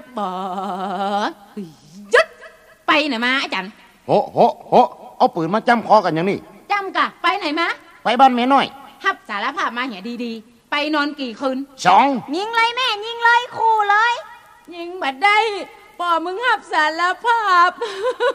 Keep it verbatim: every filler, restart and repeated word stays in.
บ่ยึดไปไหนมาอาจารย์โหโหโหเอาปืนมาจ้ำคอกันอย่างนี้จำกะไปไหนมาไปบ้านแม่น้อยฮับสารภาพมาเหี่ยดีๆไปนอนกี่คืนสองยิงเลยแม่ยิงเลยคู่เลยยิงบัดได้ป่อมึงฮับสารภาพ